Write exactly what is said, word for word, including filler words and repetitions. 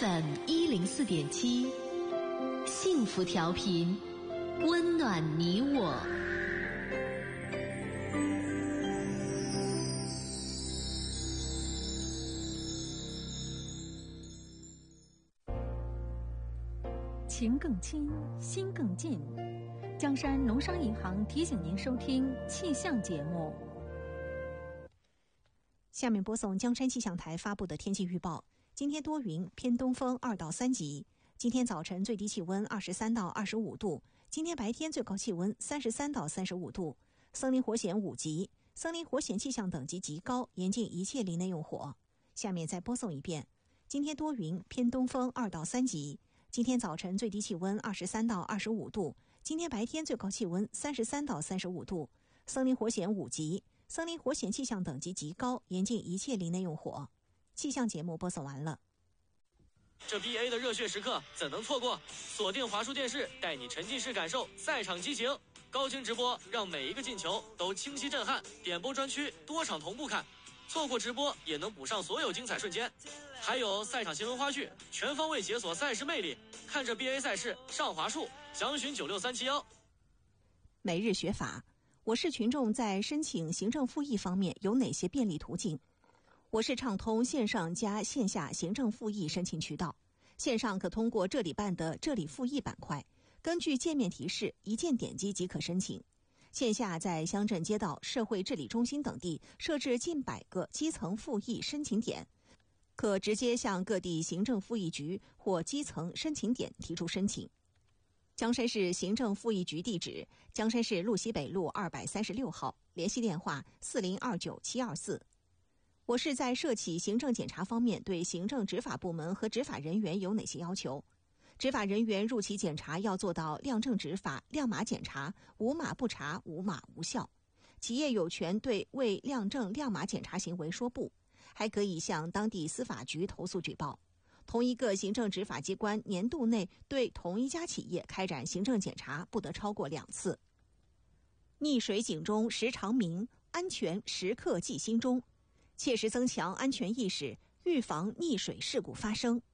F M 一零四点七，幸福调频，温暖你我。 情更亲，心更近。江山农商银行提醒您收听气象节目。 下面播送江山气象台发布的天气预报。今天多云，偏东风二到三级。今天早晨最低气温二十三到二十五度，今天白天最高气温三十三到三十五度。森林火险五级，森林火险气象等级极高，严禁一切林内用火。下面再播送一遍。今天多云，偏东风二到三级。今天早晨最低气温二十三到二十五度，今天白天最高气温三十三到三十五度。森林火险五级，森林火险气象等级极高，严禁一切林内用火。气象节目播送完了。 这 B A 的热血时刻怎能错过？锁定华数电视，带你沉浸式感受赛场激情，高清直播让每一个进球都清晰震撼，点播专区多场同步看，错过直播也能补上所有精彩瞬间。还有赛场新闻花絮，全方位解锁赛事魅力，看着 B A 赛事上华数，详询九六三七幺。 每日学法，我市群众在申请行政复议方面有哪些便利途径？我市畅通线上加线下行政复议申请渠道。线上可通过这里办的这里复议板块，根据界面提示一键点击即可申请。线下在乡镇街道、社会治理中心等地设置近百个基层复议申请点，可直接向各地行政复议局或基层申请点提出申请。江山市行政复议局地址：江山市路西北路二百三十六号，联系电话四零二九七二四。我市在涉企行政检查方面对行政执法部门和执法人员有哪些要求？执法人员入企检查要做到亮正执法、亮码检查，无码不查，无码无效。企业有权对未亮正亮码检查行为说不，还可以向当地司法局投诉举报。同一个行政执法机关年度内对同一家企业开展行政检查不得超过两次。溺水警钟时常鸣，安全时刻记心中。切实增强安全意识，预防溺水事故发生。